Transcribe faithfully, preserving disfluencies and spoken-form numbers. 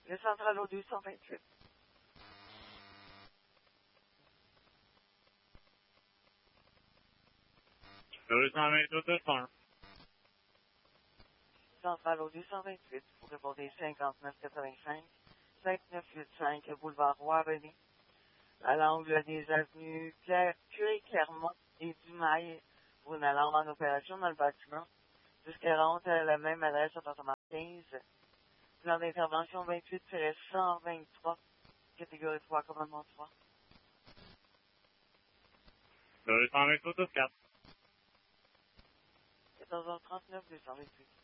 Le central au deux cent vingt-huit. deux cent vingt-huit, deux cent un. Central au deux cent vingt-huit, vous répondez cinquante-neuf quatre-vingt-cinq, cinq neuf huit cinq, boulevard Roy-René, à l'angle des avenues Claire, Curie-Clermont et Dumail, pour une alarme en opération dans le bâtiment, jusqu'à rendre à la même adresse, appartement quinze, plan d'intervention vingt-huit cent vingt-trois, catégorie trois, commandement trois. deux cent vingt-huit, deux cent quatre. quatorze heures trente-neuf, deux cent vingt-huit.